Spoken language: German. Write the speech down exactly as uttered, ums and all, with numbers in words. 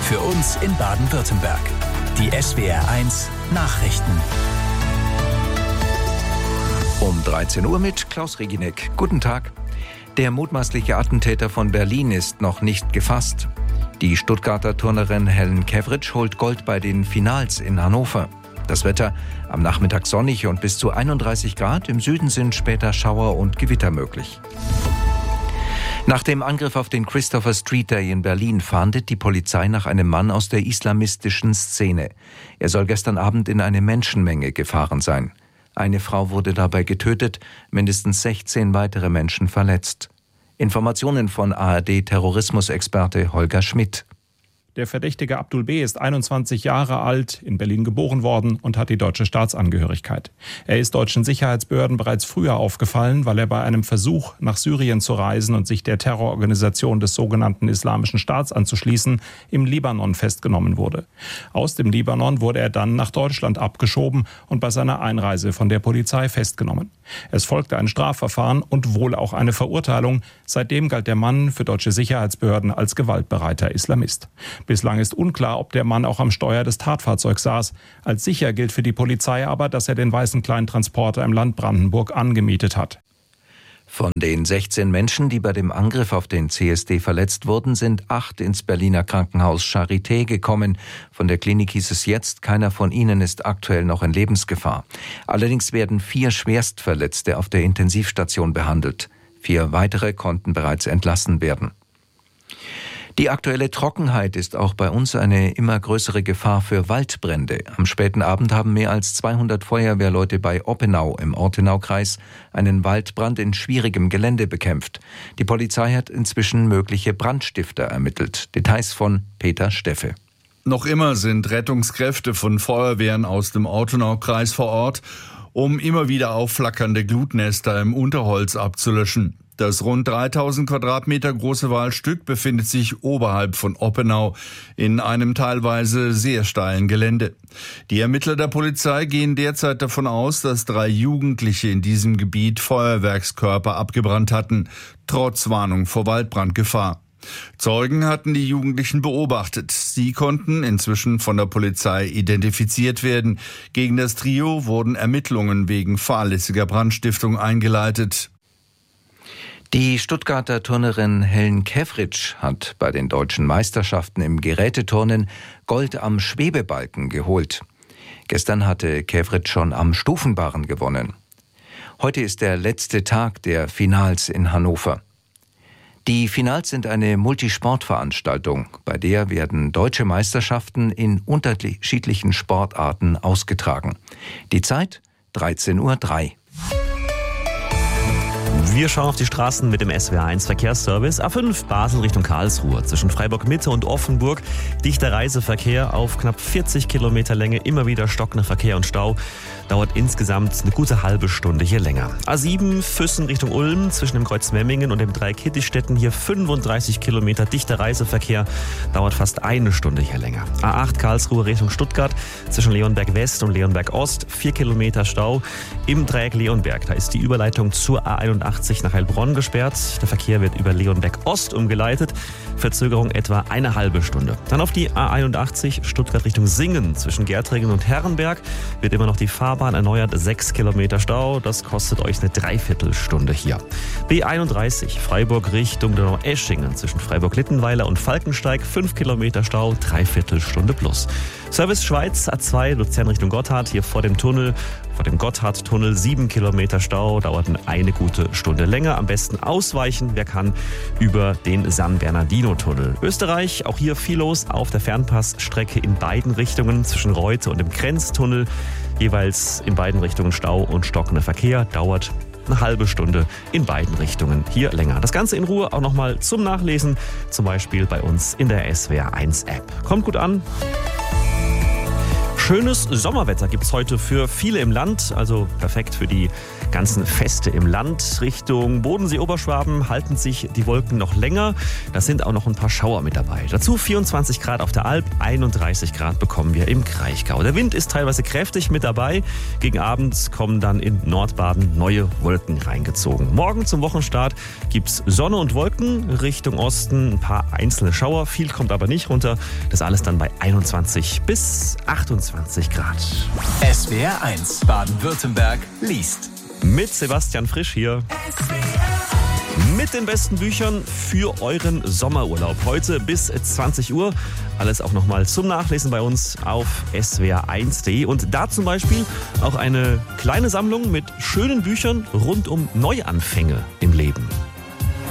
Für uns in Baden-Württemberg. Die S W R eins Nachrichten. Um dreizehn Uhr mit Klaus Reginek. Guten Tag. Der mutmaßliche Attentäter von Berlin ist noch nicht gefasst. Die Stuttgarter Turnerin Helen Kevritsch holt Gold bei den Finals in Hannover. Das Wetter am Nachmittag sonnig und bis zu einunddreißig Grad. Im Süden sind später Schauer und Gewitter möglich. Nach dem Angriff auf den Christopher Street Day in Berlin fahndet die Polizei nach einem Mann aus der islamistischen Szene. Er soll gestern Abend in eine Menschenmenge gefahren sein. Eine Frau wurde dabei getötet, mindestens sechzehn weitere Menschen verletzt. Informationen von A R D-Terrorismusexperte Holger Schmidt. Der Verdächtige Abdul B. ist einundzwanzig Jahre alt, in Berlin geboren worden und hat die deutsche Staatsangehörigkeit. Er ist deutschen Sicherheitsbehörden bereits früher aufgefallen, weil er bei einem Versuch, nach Syrien zu reisen und sich der Terrororganisation des sogenannten Islamischen Staats anzuschließen, im Libanon festgenommen wurde. Aus dem Libanon wurde er dann nach Deutschland abgeschoben und bei seiner Einreise von der Polizei festgenommen. Es folgte ein Strafverfahren und wohl auch eine Verurteilung. Seitdem galt der Mann für deutsche Sicherheitsbehörden als gewaltbereiter Islamist. Bislang ist unklar, ob der Mann auch am Steuer des Tatfahrzeugs saß. Als sicher gilt für die Polizei aber, dass er den weißen Kleintransporter im Land Brandenburg angemietet hat. Von den sechzehn Menschen, die bei dem Angriff auf den C S D verletzt wurden, sind acht ins Berliner Krankenhaus Charité gekommen. Von der Klinik hieß es jetzt, keiner von ihnen ist aktuell noch in Lebensgefahr. Allerdings werden vier Schwerstverletzte auf der Intensivstation behandelt. Vier weitere konnten bereits entlassen werden. Die aktuelle Trockenheit ist auch bei uns eine immer größere Gefahr für Waldbrände. Am späten Abend haben mehr als zweihundert Feuerwehrleute bei Oppenau im Ortenaukreis einen Waldbrand in schwierigem Gelände bekämpft. Die Polizei hat inzwischen mögliche Brandstifter ermittelt. Details von Peter Steffe. Noch immer sind Rettungskräfte von Feuerwehren aus dem Ortenaukreis vor Ort, um immer wieder aufflackernde Glutnester im Unterholz abzulöschen. Das rund dreitausend Quadratmeter große Waldstück befindet sich oberhalb von Oppenau in einem teilweise sehr steilen Gelände. Die Ermittler der Polizei gehen derzeit davon aus, dass drei Jugendliche in diesem Gebiet Feuerwerkskörper abgebrannt hatten, trotz Warnung vor Waldbrandgefahr. Zeugen hatten die Jugendlichen beobachtet. Sie konnten inzwischen von der Polizei identifiziert werden. Gegen das Trio wurden Ermittlungen wegen fahrlässiger Brandstiftung eingeleitet. Die Stuttgarter Turnerin Helen Kevritsch hat bei den deutschen Meisterschaften im Geräteturnen Gold am Schwebebalken geholt. Gestern hatte Kevritsch schon am Stufenbarren gewonnen. Heute ist der letzte Tag der Finals in Hannover. Die Finals sind eine Multisportveranstaltung, bei der werden deutsche Meisterschaften in unterschiedlichen Sportarten ausgetragen. Die Zeit dreizehn Uhr drei. Wir schauen auf die Straßen mit dem S W R eins Verkehrsservice. A fünf Basel Richtung Karlsruhe. Zwischen Freiburg-Mitte und Offenburg dichter Reiseverkehr auf knapp vierzig Kilometer Länge. Immer wieder stockender Verkehr und Stau. Dauert insgesamt eine gute halbe Stunde hier länger. A sieben Füssen Richtung Ulm. Zwischen dem Kreuz Memmingen und dem Dreieck Hittichstetten hier fünfunddreißig Kilometer dichter Reiseverkehr. Dauert fast eine Stunde hier länger. A acht Karlsruhe Richtung Stuttgart. Zwischen Leonberg West und Leonberg Ost. vier Kilometer Stau. Im Dreieck Leonberg. Da ist die Überleitung zur A einundachtzig nach Heilbronn gesperrt. Der Verkehr wird über Leonberg Ost umgeleitet. Verzögerung etwa eine halbe Stunde. Dann auf die A einundachtzig Stuttgart Richtung Singen. Zwischen Gärtringen und Herrenberg wird immer noch die Fahrbahn erneuert. sechs Kilometer Stau. Das kostet euch eine Dreiviertelstunde hier. B einunddreißig Freiburg Richtung Donaueschingen. Zwischen Freiburg-Littenweiler und Falkensteig. fünf Kilometer Stau. Dreiviertelstunde plus. Service Schweiz A zwei Luzern Richtung Gotthard. Hier vor dem Tunnel. Vor dem Gotthardtunnel sieben Kilometer Stau, dauert eine gute Stunde länger. Am besten ausweichen, wer kann, über den San Bernardino-Tunnel. Österreich, auch hier viel los auf der Fernpassstrecke in beiden Richtungen zwischen Reute und dem Grenztunnel. Jeweils in beiden Richtungen Stau und stockender Verkehr, dauert eine halbe Stunde in beiden Richtungen hier länger. Das Ganze in Ruhe auch nochmal zum Nachlesen, zum Beispiel bei uns in der S W R eins App. Kommt gut an. Schönes Sommerwetter gibt es heute für viele im Land, also perfekt für die ganzen Feste im Land. Richtung Bodensee, Oberschwaben halten sich die Wolken noch länger. Da sind auch noch ein paar Schauer mit dabei. Dazu vierundzwanzig Grad auf der Alp, einunddreißig Grad bekommen wir im Kraichgau. Der Wind ist teilweise kräftig mit dabei. Gegen Abend kommen dann in Nordbaden neue Wolken reingezogen. Morgen zum Wochenstart gibt es Sonne und Wolken. Richtung Osten ein paar einzelne Schauer. Viel kommt aber nicht runter. Das alles dann bei einundzwanzig bis achtundzwanzig Grad. S W R eins Baden-Württemberg liest. Mit Sebastian Frisch hier. Mit den besten Büchern für euren Sommerurlaub. Heute bis zwanzig Uhr. Alles auch nochmal zum Nachlesen bei uns auf S W R eins punkt de. Und da zum Beispiel auch eine kleine Sammlung mit schönen Büchern rund um Neuanfänge im Leben.